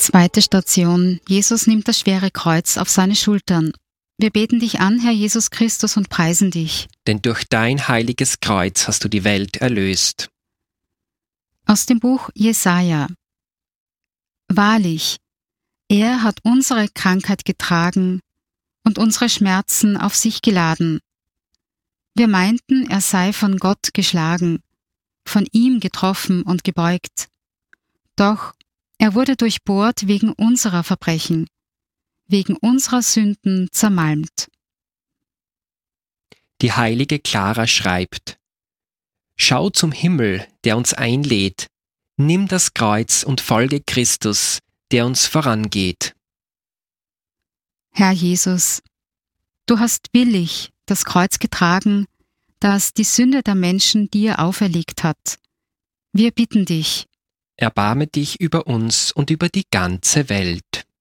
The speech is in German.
Zweite Station. Jesus nimmt das schwere Kreuz auf seine Schultern. Wir beten dich an, Herr Jesus Christus, und preisen dich. Denn durch dein heiliges Kreuz hast du die Welt erlöst. Aus dem Buch Jesaja. Wahrlich, er hat unsere Krankheit getragen und unsere Schmerzen auf sich geladen. Wir meinten, er sei von Gott geschlagen, von ihm getroffen und gebeugt. Doch er wurde durchbohrt wegen unserer Verbrechen, wegen unserer Sünden zermalmt. Die heilige Clara schreibt: Schau zum Himmel, der uns einlädt. Nimm das Kreuz und folge Christus, der uns vorangeht. Herr Jesus, du hast billig das Kreuz getragen, das die Sünde der Menschen dir auferlegt hat. Wir bitten dich. Erbarme dich über uns und über die ganze Welt.